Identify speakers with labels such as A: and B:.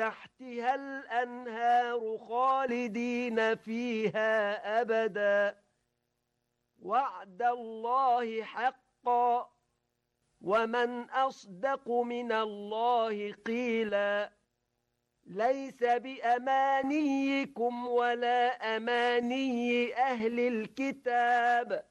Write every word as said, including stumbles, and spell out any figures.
A: تحتها الأنهار خالدين فيها أبدا وعد الله حقا ومن أصدق من الله قيلا ليس بأمانيكم ولا أماني أهل الكتاب